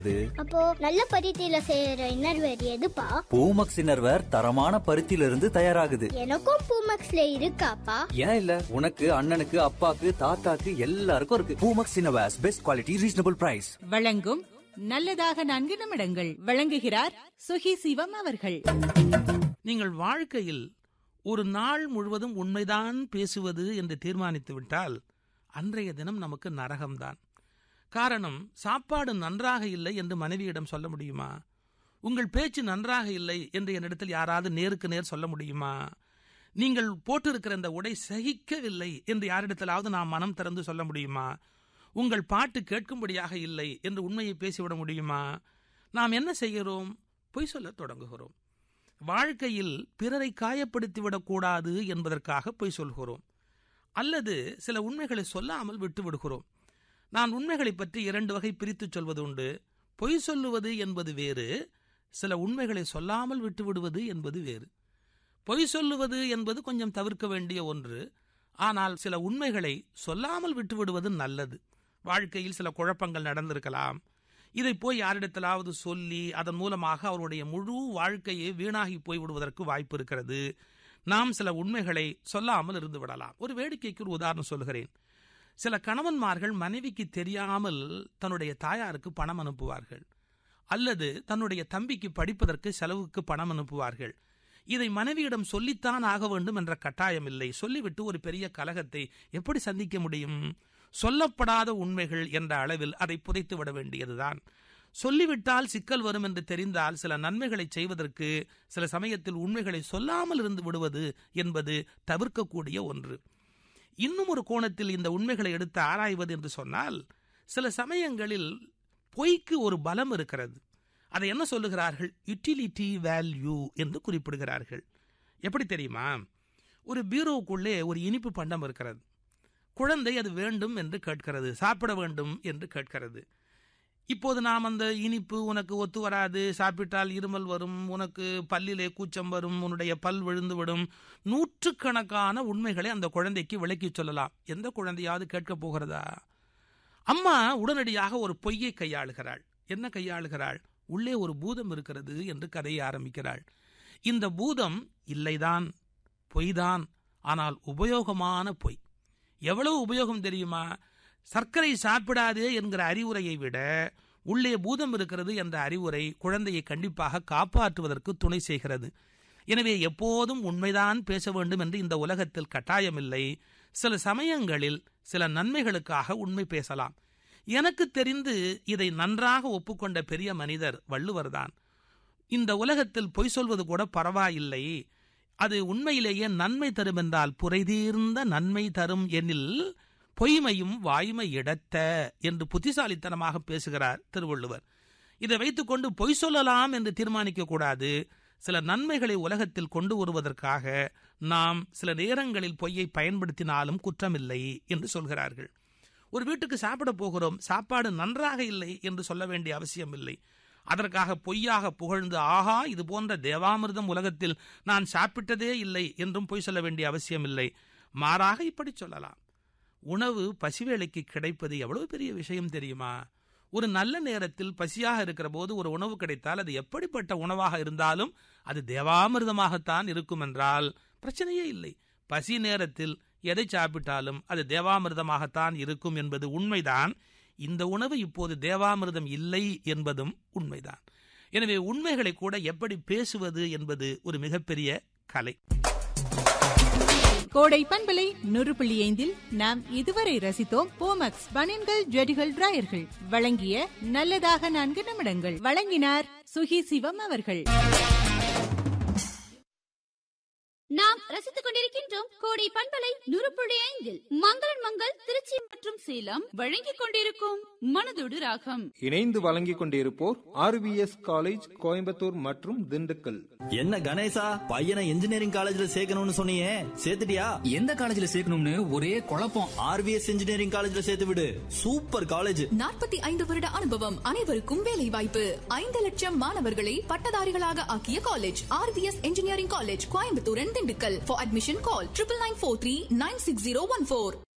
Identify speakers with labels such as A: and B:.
A: அப்போ நல்ல பருத்தியில செய்யற இன்னர்வேர் எதுப்பா?
B: பூமக்ஸ் இன்னர்வேர் தரமான பருத்தியில இருந்து தயாராகுது.
A: எனக்கும் பூமக்ஸ்ல இருக்காப்பா?
B: ஏன் இல்ல, உனக்கு, அண்ணனுக்கு, அப்பாக்கு, தாத்தாக்கு எல்லாருக்கும் இருக்கு. Poomex innerwear, best quality, reasonable price.
C: வழங்கும் நல்லதாக 4 நிமிடங்கள். வழங்குகிறார் சுகி சிவம் அவர்கள்.
D: நீங்கள் வாழ்க்கையில் ஒரு நாள் முழுவதும் உண்மைதான் பேசுவது என்று தீர்மானித்து விட்டால் அன்றைய தினம் நமக்கு நரகம்தான். காரணம், சாப்பாடு நன்றாக இல்லை என்று மனைவியிடம் சொல்ல முடியுமா? உங்கள் பேச்சு நன்றாக இல்லை என்று என்னிடத்தில் யாராவது நேருக்கு நேர் சொல்ல முடியுமா? நீங்கள் போட்டிருக்கிற இந்த உடை சகிக்கவில்லை என்று யாரிடத்திலாவது நாம் மனம் திறந்து சொல்ல முடியுமா? உங்கள் பாட்டு கேட்கும்படியாக இல்லை என்று உண்மையை பேசிவிட முடியுமா? நாம் என்ன செய்கிறோம்? பொய் சொல்ல தொடங்குகிறோம். வாழ்க்கையில் பிறரை காயப்படுத்திவிடக்கூடாது என்பதற்காக பொய் சொல்கிறோம். அல்லது சில உண்மைகளை சொல்லாமல் விட்டு விடுகிறோம். நான் உண்மைகளை பற்றி 2 வகை பிரித்து சொல்வது உண்டு. பொய் சொல்லுவது என்பது வேறு, சில உண்மைகளை சொல்லாமல் விட்டு விடுவது என்பது வேறு. பொய் சொல்லுவது என்பது கொஞ்சம் தவிர்க்க வேண்டிய ஒன்று. ஆனால் சில உண்மைகளை சொல்லாமல் விட்டு விடுவது நல்லது. வாழ்க்கையில் சில குழப்பங்கள் நடந்திருக்கலாம். இதை போய் யாரிடத்திலாவது சொல்லி அதன் மூலமாக அவருடைய முழு வாழ்க்கையை வீணாகி போய் விடுவதற்கு வாய்ப்பு இருக்கிறது. நாம் சில உண்மைகளை சொல்லாமல் இருந்து விடலாம். ஒரு வேடிக்கைக்கு ஒரு உதாரணம் சொல்கிறேன். சில கணவன்மார்கள் மனைவிக்கு தெரியாமல் தன்னுடைய தாயாருக்கு பணம் அனுப்புவார்கள், அல்லது தன்னுடைய தம்பிக்கு படிப்பதற்கு செலவுக்கு பணம் அனுப்புவார்கள். இதை மனைவியிடம் சொல்லித்தான் ஆக வேண்டும் என்ற கட்டாயம் இல்லை. சொல்லிவிட்டு ஒரு பெரிய கலகத்தை எப்படி சந்திக்க முடியும்? சொல்லப்படாத உண்மைகள் என்ற அளவில் அதை புதைத்து விட வேண்டியதுதான். சொல்லிவிட்டால் சிக்கல் வரும் என்று தெரிந்தால் சில நன்மைகளை செய்வதற்கு சில சமயத்தில் உண்மைகளை சொல்லாமல் இருந்து விடுவது என்பது தவிர்க்கக்கூடிய ஒன்று. இன்னும் ஒரு கோணத்தில் இந்த உண்மைகளை எடுத்து ஆராய்வது என்று சொன்னால், சில சமயங்களில் பொய்க்கு ஒரு பலம் இருக்கிறது. அதை என்ன சொல்லுகிறார்கள்? யூட்டிலிட்டி வேல்யூ என்று குறிப்பிடுகிறார்கள். எப்படி தெரியுமா? ஒரு பீரோவுக்குள்ளே ஒரு இனிப்பு பண்டம் இருக்கிறது. குழந்தை அது வேண்டும் என்று கேட்கிறது, சாப்பிட வேண்டும் என்று கேட்கிறது. இப்போது நாம் அந்த இனிப்பு உனக்கு ஒத்து வராது, சாப்பிட்டால் இருமல் வரும், உனக்கு பல்லிலே கூச்சம் வரும், உன்னுடைய பல் விழுந்துவிடும், நூற்றுக்கணக்கான உண்மைகளை அந்த குழந்தைக்கு விளக்கி சொல்லலாம். எந்த குழந்தையாவது கேட்கப் போகிறதா? அம்மா உடனடியாக ஒரு பொய்யை கையாளுகிறாள். என்ன கையாளுகிறாள்? உள்ளே ஒரு பூதம் இருக்கிறது என்று கதையை ஆரம்பிக்கிறாள். இந்த பூதம் இல்லைதான், பொய்தான், ஆனால் உபயோகமான பொய். எவ்வளவு உபயோகம் தெரியுமா? சர்க்கரை சாப்பிடாதே என்கிற அறிவுரையை விட உள்ளே பூதம் இருக்கிறது என்ற அறிவுரை குழந்தையை கண்டிப்பாக காப்பாற்றுவதற்கு துணை செய்கிறது. எனவே எப்போதும் உண்மைதான் பேச வேண்டும் என்று இந்த உலகத்தில் கட்டாயமில்லை. சில சமயங்களில் சில நன்மைகளுக்காக உண்மை பேசலாம். எனக்கு தெரிந்து இதை நன்றாக ஒப்புக்கொண்ட பெரிய மனிதர் வள்ளுவர்தான். இந்த உலகத்தில் பொய் சொல்வது கூட பரவாயில்லை, அது உண்மையிலேயே நன்மை தரும் என்றால் புரைதீர்ந்த நன்மை தரும் எனில் பொய்மையும் வாய்மை இடத்த என்று புத்திசாலித்தனமாக பேசுகிறார் திருவள்ளுவர். இதை வைத்துக்கொண்டு பொய் சொல்லலாம் என்று தீர்மானிக்க கூடாது. சில நன்மைகளை உலகத்தில் கொண்டு வருவதற்காக நாம் சில நேரங்களில் பொய்யை பயன்படுத்தினாலும் குற்றமில்லை என்று சொல்கிறார்கள். ஒரு வீட்டுக்கு சாப்பிட போகிறோம், சாப்பாடு நன்றாக இல்லை என்று சொல்ல வேண்டிய அவசியம் இல்லை. அதற்காக பொய்யாக புகழ்ந்து ஆஹா இது போன்ற தேவாமிர்தம் உலகத்தில் நான் சாப்பிட்டதே இல்லை என்றும் பொய் சொல்ல வேண்டிய அவசியம் இல்லை. மாறாக இப்படி சொல்லலாம், உணவு பசிவேளைக்கு கிடைப்பது எவ்வளவு பெரிய விஷயம் தெரியுமா? ஒரு நல்ல நேரத்தில் பசியாக இருக்கிற போது ஒரு உணவு கிடைத்தால் அது எப்படிப்பட்ட உணவாக இருந்தாலும் அது தேவாமிர்தமாகத்தான் இருக்கும் என்றால் பிரச்சனையே இல்லை. பசி நேரத்தில் எதை சாப்பிட்டாலும் அது தேவாமிர்தமாகத்தான் இருக்கும் என்பது உண்மைதான். இந்த உணவு இப்போது தேவாமிர்தம் இல்லை என்பதும் உண்மைதான். எனவே உண்மைகளை கூட எப்படி பேசுவது என்பது ஒரு மிகப்பெரிய கலை.
C: கோடை பண்பலை 100.5 நாம் இதுவரை ரசித்தோம் பூமக்ஸ் பனியன்கள், ஜெடிகள், டிராயர்கள் வழங்கிய நல்லதாக 4 நிமிடங்கள். வழங்கினார் சுகி சிவம் அவர்கள்.
E: நாம் ரசித்துக் கொண்டிருக்கின்றோம் கோடை பண்பலை 100.5 மங்களன் மங்கள் திருச்சி மற்றும் சேலம் வழங்கிக் கொண்டிருக்கும் மனதோடு ராகம்.
F: இணைந்து வழங்கிக் கொண்டிருப்போர் RVS காலேஜ் கோயம்புத்தூர் மற்றும் திண்டுக்கல்.
B: என்ன கணேசா, பையனை இன்ஜினியரிங் காலேஜ்ல சேர்க்கணும்னு சொன்னியே, சேர்த்துட்டியா?
G: எந்த காலேஜ்ல சேர்க்கணும்னு ஒரே குழப்பம்.
B: RVS இன்ஜினியரிங் காலேஜ்ல சேர்த்து விடு. Super college.
H: 45 வருட அனுபவம், அனைவருக்கும் வேலை வாய்ப்பு, 5 லட்சம் மாணவர்களை பட்டதாரிகளாக ஆக்கிய college RVS engineering college Coimbatore and Dindigul. For admission call 9943960114.